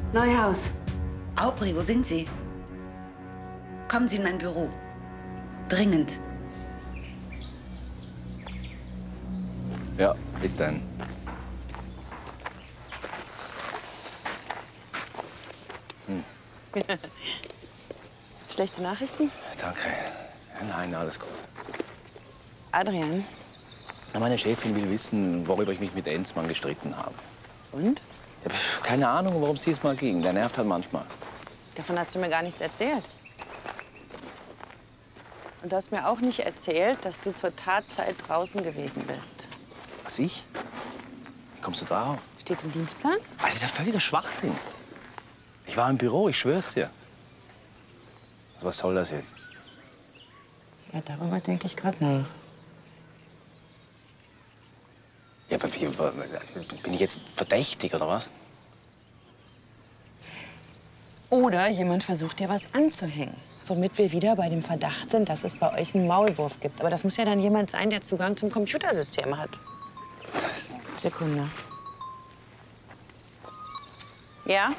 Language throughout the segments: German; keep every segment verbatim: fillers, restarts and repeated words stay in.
Neuhaus. Aubry, wo sind Sie? Kommen Sie in mein Büro. Dringend. Ja, bis dann. Hm. Schlechte Nachrichten? Danke. Nein, alles gut. Adrian? Meine Chefin will wissen, worüber ich mich mit Enzmann gestritten habe. Und? Ja, pf, keine Ahnung, worum es diesmal ging. Der nervt halt manchmal. Davon hast du mir gar nichts erzählt. Und du hast mir auch nicht erzählt, dass du zur Tatzeit draußen gewesen bist. Was, ich? Wie kommst du drauf? Steht im Dienstplan? Das ist ja völliger Schwachsinn. Ich war im Büro, ich schwör's dir. Also, was soll das jetzt? Ja, darüber denke ich gerade nach. Ja, aber wie, bin ich jetzt verdächtig, oder was? Oder jemand versucht dir was anzuhängen. Womit wir wieder bei dem Verdacht sind, dass es bei euch einen Maulwurf gibt. Aber das muss ja dann jemand sein, der Zugang zum Computersystem hat. Sekunde. Ja?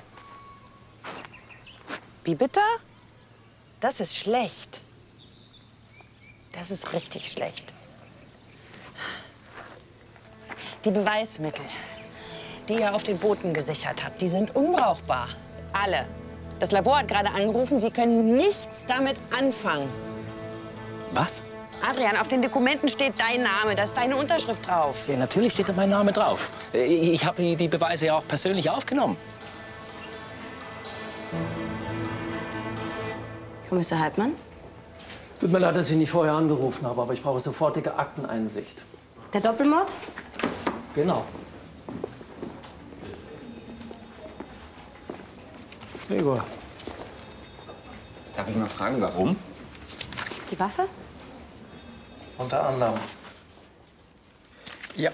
Wie bitte? Das ist schlecht. Das ist richtig schlecht. Die Beweismittel, die ihr auf den Booten gesichert habt, die sind unbrauchbar. Alle. Das Labor hat gerade angerufen, sie können nichts damit anfangen. Was? Adrian, auf den Dokumenten steht dein Name, da ist deine Unterschrift drauf. Ja, natürlich steht da mein Name drauf. Ich habe die Beweise ja auch persönlich aufgenommen. Kommissar Heidmann? Tut mir leid, dass ich nicht vorher angerufen habe, aber ich brauche sofortige Akteneinsicht. Der Doppelmord? Genau. Gregor. Darf ich mal fragen, warum? Die Waffe? Unter anderem. Ja.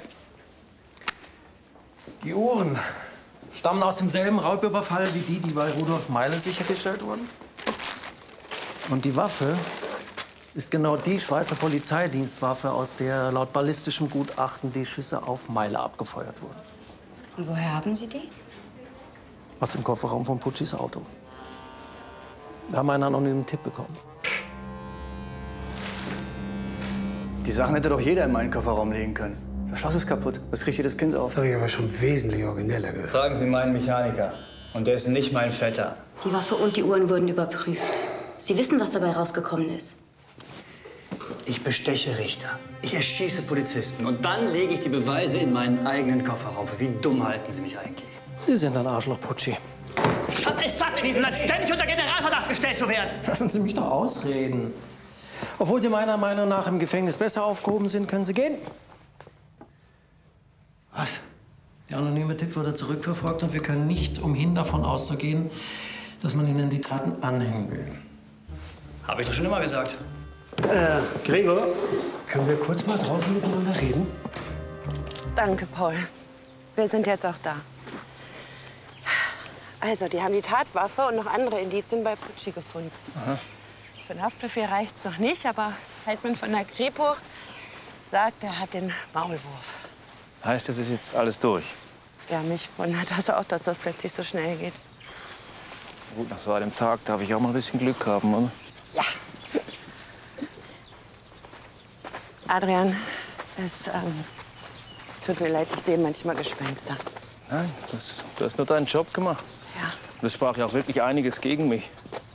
Die Uhren stammen aus demselben Raubüberfall wie die, die bei Rudolf Meile sichergestellt wurden. Und die Waffe ist genau die Schweizer Polizeidienstwaffe, aus der laut ballistischem Gutachten die Schüsse auf Meile abgefeuert wurden. Und woher haben Sie die? Aus dem Kofferraum von Puccis Auto. Wir haben einen anonymen Tipp bekommen. Die Sachen hätte doch jeder in meinen Kofferraum legen können. Das Schloss ist kaputt. Das kriegt jedes Kind auf. Das habe ich aber schon wesentlich origineller gehört. Fragen Sie meinen Mechaniker. Und der ist nicht mein Vetter. Die Waffe und die Uhren wurden überprüft. Sie wissen, was dabei rausgekommen ist. Ich besteche Richter. Ich erschieße Polizisten. Und dann lege ich die Beweise in meinen eigenen Kofferraum. Wie dumm halten Sie mich eigentlich? Sie sind ein Arschloch, Pucci. Ich hab es satt, in diesem Land ständig unter Generalverdacht gestellt zu werden. Lassen Sie mich doch ausreden. Obwohl Sie meiner Meinung nach im Gefängnis besser aufgehoben sind, können Sie gehen. Was? Der anonyme Tipp wurde zurückverfolgt und wir können nicht umhin davon auszugehen, dass man Ihnen die Taten anhängen will. Habe ich doch schon immer gesagt. Äh, Gregor, können wir kurz mal draußen miteinander reden? Danke, Paul. Wir sind jetzt auch da. Also, die haben die Tatwaffe und noch andere Indizien bei Pucci gefunden. Aha. Für ein Haftbefehl reicht's noch nicht, aber Heidmann von der Kripo sagt, er hat den Maulwurf. Heißt, das ist jetzt alles durch? Ja, mich wundert das auch, dass das plötzlich so schnell geht. Gut, nach so einem Tag darf ich auch mal ein bisschen Glück haben, oder? Ja. Adrian, es ähm, tut mir leid, ich sehe manchmal Gespenster. Nein, das, du hast nur deinen Job gemacht. Ja. Das sprach ja auch wirklich einiges gegen mich.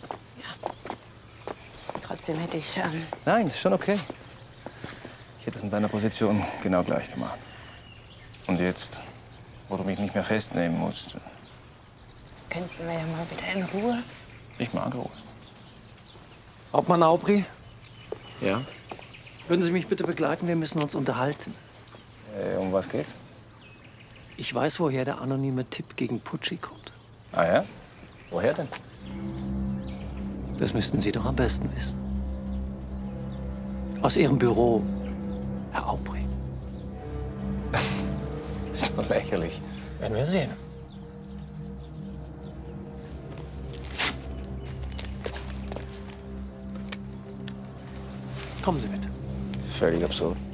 Trotzdem hätte ich... Ähm, Nein, ist schon okay. Ich hätte es in deiner Position genau gleich gemacht. Und jetzt, wo du mich nicht mehr festnehmen musst, könnten wir ja mal wieder in Ruhe. ich mag Ruhe. Hauptmann Aubry, Ja? würden Sie mich bitte begleiten? Wir müssen uns unterhalten. Äh, um was geht's? Ich weiß, woher der anonyme Tipp gegen Pucci kommt. Ah ja? Woher denn? Das müssten Sie doch am besten wissen. Aus Ihrem Büro, Herr Aubry. Das ist doch lächerlich. Werden wir sehen. Kommen Sie mit. Völlig absurd.